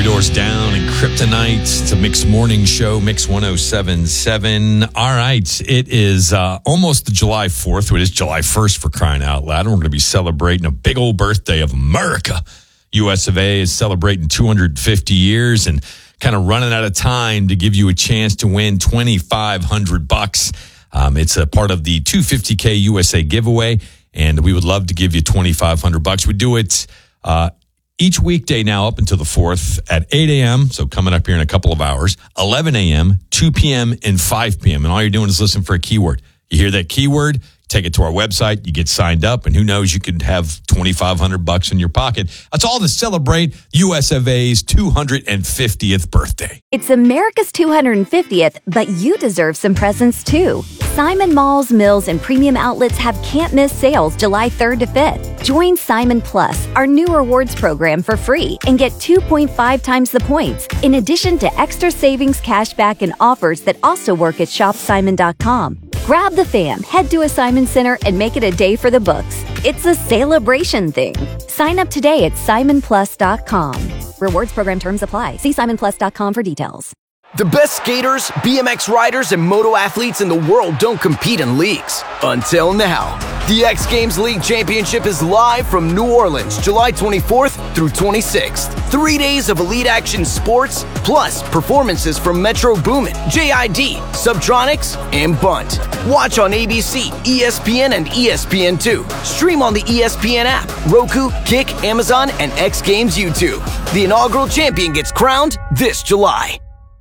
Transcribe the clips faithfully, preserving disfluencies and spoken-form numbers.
Three Doors Down and Kryptonite. It's a Mix Morning Show, Mix one oh seven point seven. All right, it is uh, almost the July fourth. It is July first for crying out loud. And we're going to be celebrating a big old birthday of America. U S of A is celebrating two hundred fifty years and kind of running out of time to give you a chance to win twenty-five hundred bucks. Um, it's a part of the two hundred fifty K U S A giveaway, and we would love to give you twenty-five hundred bucks. We do it uh, each weekday now up until the fourth at eight a.m., so coming up here in a couple of hours, eleven a.m., two p.m., and five p.m., and all you're doing is listen for a keyword. You hear that keyword, take it to our website, you get signed up, and who knows, you could have twenty-five hundred bucks in your pocket. That's all to celebrate U S of A's two hundred fiftieth birthday. It's America's two hundred fiftieth, but you deserve some presents too. Simon Malls, Mills, and Premium Outlets have can't-miss sales July third to fifth. Join Simon Plus, our new rewards program, for free and get two point five times the points, in addition to extra savings, cashback, and offers that also work at shop simon dot com. Grab the fam, head to a Simon Center, and make it a day for the books. It's a celebration thing. Sign up today at simon plus dot com. Rewards program terms apply. See simon plus dot com for details. The best skaters, B M X riders, and moto athletes in the world don't compete in leagues. Until now. The X Games League Championship is live from New Orleans, July twenty-fourth through twenty-sixth. Three days of elite action sports, plus performances from Metro Boomin, J I D, Subtronics, and Bunt. Watch on A B C, E S P N, and E S P N two. Stream on the E S P N app, Roku, Kick, Amazon, and X Games YouTube. The inaugural champion gets crowned this July.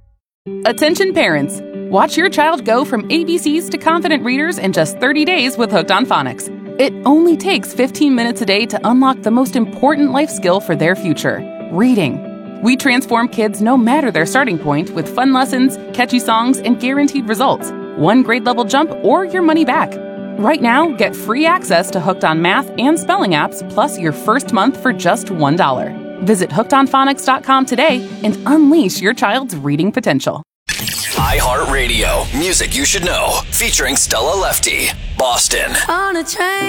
Attention parents, watch your child go from A B Cs to confident readers in just thirty days with Hooked on Phonics. It only takes fifteen minutes a day to unlock the most important life skill for their future, reading. We transform kids no matter their starting point with fun lessons, catchy songs, and guaranteed results. One grade level jump or your money back. Right now, get free access to Hooked on Math and Spelling apps, plus your first month for just one dollar. Visit hooked on phonics dot com today and unleash your child's reading potential. iHeartRadio, music you should know, featuring Stella Lefty, Boston. On a train.